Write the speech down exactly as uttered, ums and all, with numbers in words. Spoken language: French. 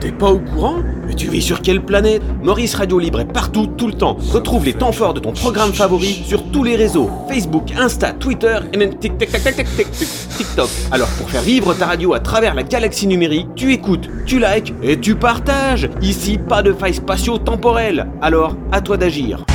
T'es pas au courant? Mais tu vis sur quelle planète? Maurice Radio Libre est partout, tout le temps. Retrouve les temps forts de ton programme favori sur tous les réseaux. Facebook, Insta, Twitter et même TikTok. Alors pour faire vivre ta radio à travers la galaxie numérique, tu écoutes, tu likes et tu partages. Ici, pas de failles spatio-temporelles. Alors, à toi d'agir.